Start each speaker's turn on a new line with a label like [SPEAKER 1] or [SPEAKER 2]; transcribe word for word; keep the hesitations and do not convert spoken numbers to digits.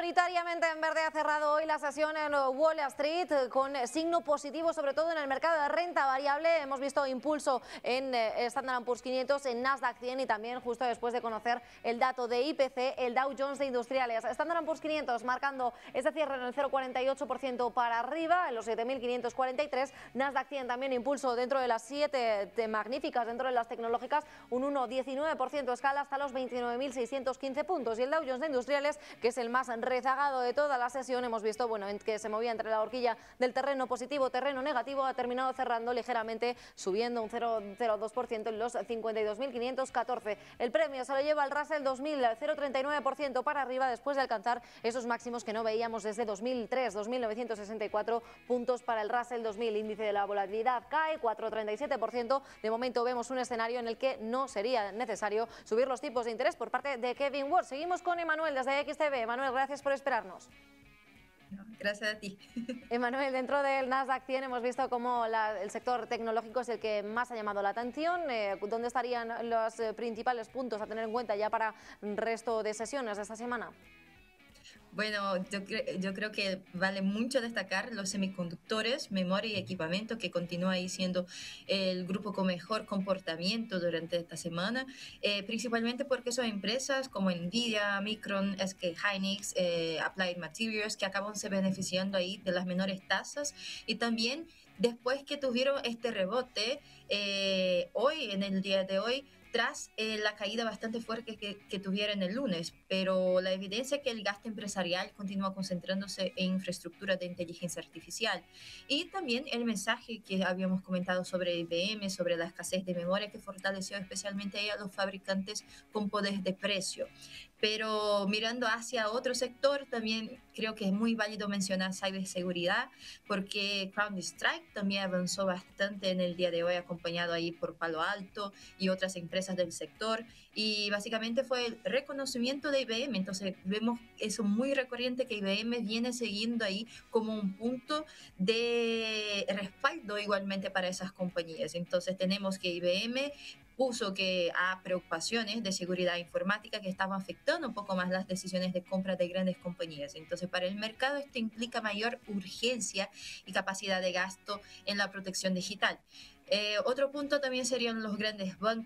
[SPEAKER 1] Mayoritariamente en verde ha cerrado hoy la sesión en Wall Street con signo positivo, sobre todo en el mercado de renta variable. Hemos visto impulso en Standard and Poor's quinientos, en Nasdaq cien y también justo después de conocer el dato de I P C, el Dow Jones de Industriales. Standard and Poor's quinientos marcando ese cierre en el cero coma cuarenta y ocho por ciento para arriba, en los siete mil quinientos cuarenta y tres. Nasdaq cien también impulso dentro de las siete magníficas, dentro de las tecnológicas, un uno coma diecinueve por ciento escala hasta los veintinueve mil seiscientos quince puntos. Y el Dow Jones de Industriales, que es el más rezagado de toda la sesión, hemos visto bueno, que se movía entre la horquilla del terreno positivo, terreno negativo, ha terminado cerrando ligeramente, subiendo un cero coma cero dos por ciento en los cincuenta y dos mil quinientos catorce. El premio se lo lleva el Russell dos mil, cero coma treinta y nueve por ciento para arriba, después de alcanzar esos máximos que no veíamos desde dos mil tres, dos mil novecientos sesenta y cuatro puntos para el Russell dos mil. Índice de la volatilidad cae cuatro coma treinta y siete por ciento. De momento vemos un escenario en el que no sería necesario subir los tipos de interés por parte de Kevin Ward. Seguimos con Emanuel desde X T V. Emanuel, gracias por esperarnos.
[SPEAKER 2] Gracias a ti.
[SPEAKER 1] Emanuel, dentro del Nasdaq cien hemos visto cómo la, el sector tecnológico es el que más ha llamado la atención. Eh, ¿Dónde estarían los eh, principales puntos a tener en cuenta ya para el resto de sesiones de esta semana?
[SPEAKER 2] Bueno, yo, cre yo creo que vale mucho destacar los semiconductores, memoria y equipamiento, que continúa ahí siendo el grupo con mejor comportamiento durante esta semana, eh, principalmente porque son empresas como Nvidia, Micron, S K Hynix, eh, Applied Materials, que acaban se beneficiando ahí de las menores tasas, y también después que tuvieron este rebote, eh, hoy, en el día de hoy, tras eh, la caída bastante fuerte que, que tuvieron el lunes, pero la evidencia es que el gasto empresarial continúa concentrándose en infraestructura de inteligencia artificial, y también el mensaje que habíamos comentado sobre I B M, sobre la escasez de memoria, que fortaleció especialmente a los fabricantes con poder de precio. Pero mirando hacia otro sector, también creo que es muy válido mencionar ciberseguridad, porque CrowdStrike también avanzó bastante en el día de hoy, acompañado ahí por Palo Alto y otras empresas del sector, y básicamente fue el reconocimiento de I B M. Entonces vemos eso muy recurrente, que I B M viene siguiendo ahí como un punto de respaldo igualmente para esas compañías. Entonces tenemos que I B M puso que a preocupaciones de seguridad informática que estaban afectando un poco más las decisiones de compra de grandes compañías. Entonces, para el mercado esto implica mayor urgencia y capacidad de gasto en la protección digital. Eh, otro punto también serían los grandes bancos